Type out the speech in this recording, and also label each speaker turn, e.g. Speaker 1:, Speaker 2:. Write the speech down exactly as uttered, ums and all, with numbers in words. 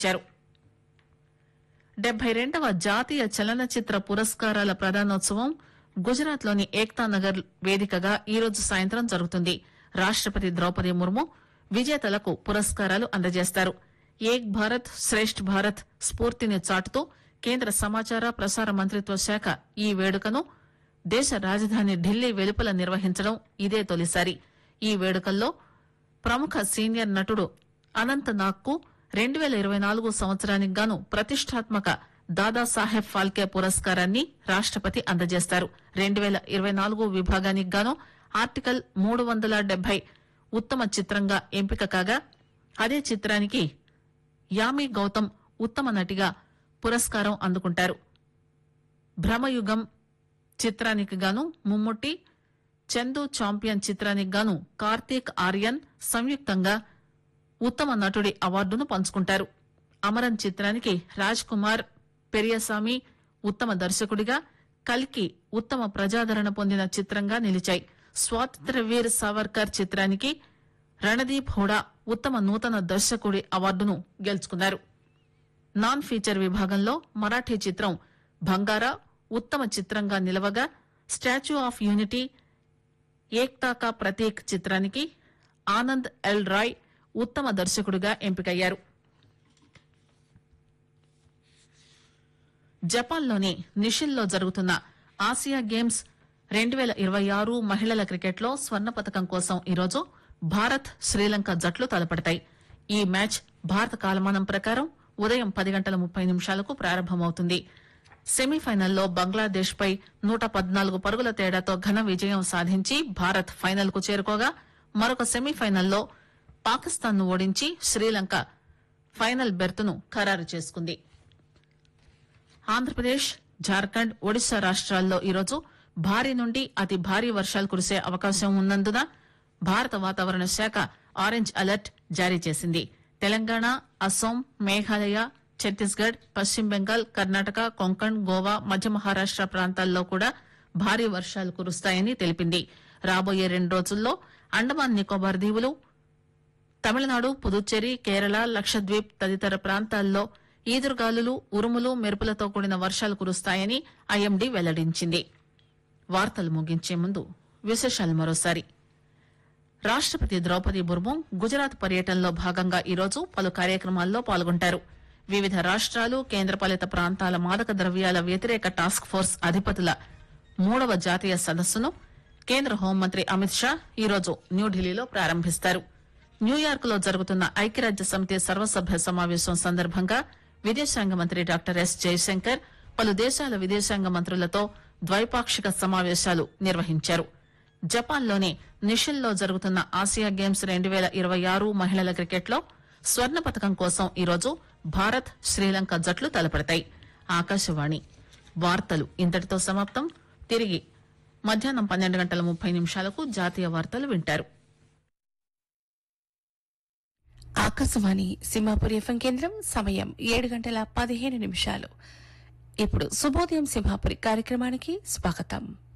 Speaker 1: ఇచ్చారు. డెబ్బై రెండవ జాతీయ చలనచిత్ర పురస్కారాల ప్రదానోత్సవం గుజరాత్ లోని ఏక్తా నగర్ వేదికగా ఈరోజు సాయంత్రం జరుగుతుంది. రాష్టపతి ద్రౌపది ముర్ము విజేతలకు పురస్కారాలు అందజేస్తారు. ఏక్ భారత్ శ్రేష్ఠ్ భారత్ స్ఫూర్తిని చాటుతూ కేంద్ర సమాచార ప్రసార మంత్రిత్వ శాఖ ఈ వేడుకను దేశ రాజధాని ఢిల్లీ వెలుపల నిర్వహించడం ఇదే తొలిసారి. ఈ వేడుకల్లో ప్రముఖ సీనియర్ నటుడు అనంత్ నాగ్ కు రెండు పేల ఇరవై నాలుగు సంవత్సరానికి గాను ప్రతిష్టాత్మక దాదాసాహెబ్ ఫాల్కే పురస్కారాన్ని రాష్టపతి అందజేస్తారు. రెండు పేల ఇరవై నాలుగు విభాగానికి గాను ఆర్టికల్ మూడు వందల డెబ్బై ఉత్తమ చిత్రంగా ఎంపిక కాగా అదే చిత్రానికి యామి గౌతమ్ ఉత్తమ నటిగా పురస్కారం అందుకుంటారు. భ్రమయుగం చిత్రానికి గాను ముమ్ముట్టి, చందు చాంపియన్ చిత్రానికి గాను కార్తీక్ ఆర్యన్ సంయుక్తంగా ఉత్తమ నటుడి అవార్డును పంచుకుంటారు. అమరన్ చిత్రానికి రాజ్ కుమార్ పెరియసామి ఉత్తమ దర్శకుడిగా, కల్కి ఉత్తమ ప్రజాదరణ పొందిన చిత్రంగా నిలిచాయి. స్వాతంత్ర్యవీర్ సావర్కర్ చిత్రానికి రణదీప్ హుడా ఉత్తమ నూతన దర్శకుడి అవార్డును గెలుచుకున్నారు. నాన్ ఫీచర్ విభాగంలో మరాఠీ చిత్రం బంగారా ఉత్తమ చిత్రంగా నిలవగా, స్టాచ్యూ ఆఫ్ యూనిటీ ఏక్తా కా ప్రతీక్ చిత్రానికి ఆనంద్ ఎల్ రాయ్ ఉత్తమ దర్శకుడిగా ఎంపికయ్యారు. జపాన్లోని నిషిల్లో జరుగుతున్న ఆసియా గేమ్స్ రెండు పేల ఇరవై ఆరు మహిళల క్రికెట్లో స్వర్ణ పతకం కోసం ఈరోజు భారత్ శ్రీలంక జట్లు తలపడతాయి. ఈ మ్యాచ్ భారత కాలమానం ప్రకారం ఉదయం పది గంటల ముప్పై నిమిషాలకు ప్రారంభమవుతుంది. సెమీఫైనల్లో బంగ్లాదేశ్ పై నూట పద్నాలుగు పరుగుల తేడాతో ఘన విజయం సాధించి భారత్ ఫైనల్ కు చేరుకోగా, మరొక సెమీఫైనల్లో పాకిస్తాన్ ను ఓడించి శ్రీలంక ఫైనల్ బెర్త్ను ఖరారు చేసుకుంది. ఆంధ్రప్రదేశ్, జార్ఖండ్, ఒడిశా రాష్ట్రాల్లో ఈరోజు భారీ నుండి అతి భారీ వర్షాలు కురిసే అవకాశం ఉన్నందున భారత వాతావరణ శాఖ ఆరెంజ్ అలర్ట్ జారీ చేసింది. తెలంగాణ, అస్సాం, మేఘాలయ, ఛత్తీస్గఢ్, పశ్చిమ బెంగాల్, కర్ణాటక, కొంకణ్, గోవా, మధ్య మహారాష్ట ప్రాంతాల్లో కూడా భారీ వర్షాలు కురుస్తాయని తెలిపింది. రాబోయే రెండు రోజుల్లో అండమాన్ నికోబార్ దీవులు, తమిళనాడు, పుదుచ్చేరి, కేరళ, లక్షద్వీప్ తదితర ప్రాంతాల్లో ఈదురుగాలులు, ఉరుములు, మెరుపులతో కూడిన వర్షాలు కురుస్తాయని ఐఎండీ వెల్లడించింది. వార్తలు ముగించే ముందు విశేషాలు మరోసారి. రాష్టపతి ద్రౌపది ముర్ము గుజరాత్ పర్యటనలో భాగంగా ఈరోజు పలు కార్యక్రమాల్లో పాల్గొంటారు. వివిధ రాష్ట్రాలు, కేంద్రపాలిత ప్రాంతాల మాదక ద్రవ్యాల వ్యతిరేక టాస్క్ ఫోర్స్ అధిపతుల మూడవ జాతీయ సదస్సును కేంద్ర హోంమంత్రి అమిత్ షా ఈరోజు న్యూఢిల్లీలో ప్రారంభిస్తారు. న్యూయార్క్ లో జరుగుతున్న ఐక్యరాజ్య సమితి సర్వసభ్య సమావేశం సందర్భంగా విదేశాంగ మంత్రి డాక్టర్ ఎస్ జయశంకర్ పలు దేశాల విదేశాంగ మంత్రులతో ద్వైపాక్షిక సమావేశాలు నిర్వహించారు. జపాన్లోని నిషిల్లో జరుగుతున్న ఆసియా గేమ్స్ రెండు పేల ఇరవై ఆరు మహిళల క్రికెట్లో స్వర్ణ పతకం కోసం ఈరోజు భారత్ శ్రీలంక జట్లు తలపడతాయి. ఆకాశవాణి వార్తలు ఇంతటితో సమాప్తం. తిరిగి మధ్యాహ్నం పన్నెండు గంటల ముప్పై నిమిషాలకు జాతీయ వార్తలు వింటారు.
Speaker 2: ఆకాశవాణి సింహాపురి ఎఫ్ఎం కేంద్రం. సమయం ఏడు గంటల పదిహేను నిమిషాలు. ఇప్పుడు శుభోదయం సింహాపురి కార్యక్రమానికి స్వాగతం.